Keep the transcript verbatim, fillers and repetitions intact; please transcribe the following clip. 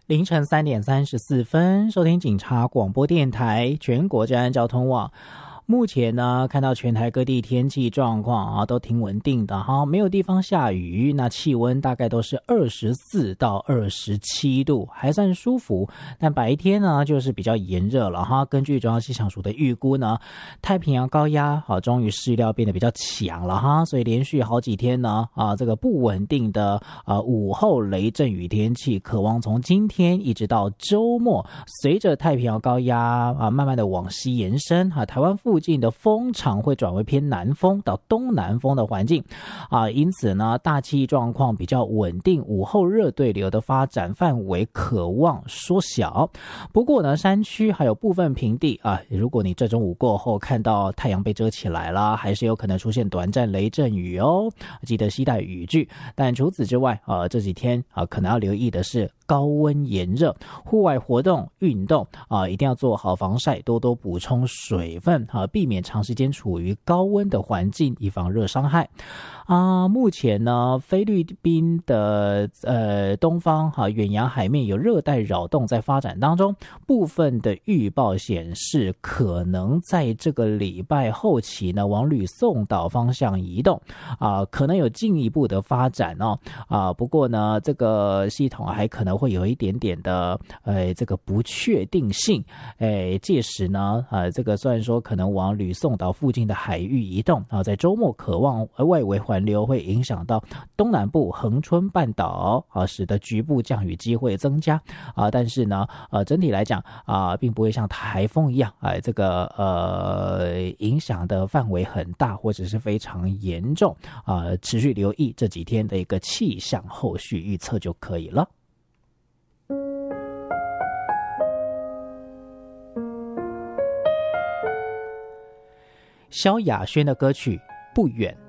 凌晨三点三十四分，收听警察广播电台全国治安交通网。目前呢，看到全台各地天气状况啊，都挺稳定的哈，没有地方下雨，那气温大概都是二十四到二十七度，还算舒服。但白天呢，就是比较炎热了哈。根据中央气象署的预估呢，太平洋高压啊，终于势料变得比较强了哈，所以连续好几天呢啊，这个不稳定的啊午后雷阵雨天气，可望从今天一直到周末，随着太平洋高压啊慢慢的往西延伸啊，台湾附近的风场会转为偏南风到东南风的环境啊，因此呢，大气状况比较稳定，午后热对流的发展范围可望缩小。不过呢，山区还有部分平地啊，如果你这中午过后看到太阳被遮起来了，还是有可能出现短暂雷阵雨哦，记得携带雨具。但除此之外啊，这几天啊，可能要留意的是高温炎热，户外活动运动啊，一定要做好防晒，多多补充水分啊，避免长时间处于高温的环境，以防热伤害。啊，目前呢，菲律宾的呃东方哈、啊、远洋海面有热带扰动在发展当中，部分的预报显示可能在这个礼拜后期呢往吕宋岛方向移动啊，可能有进一步的发展哦啊，不过呢，这个系统还可能会有一点点的呃这个不确定性，哎，届时呢啊这个虽然说可能往吕宋岛附近的海域移动啊，在周末可望外围环流会影响到东南部恒春半岛啊，使得局部降雨机会增加啊，但是呢呃整体来讲啊，并不会像台风一样啊这个呃影响的范围很大或者是非常严重啊，持续留意这几天的一个气象后续预测就可以了。萧亚轩的歌曲《不远》。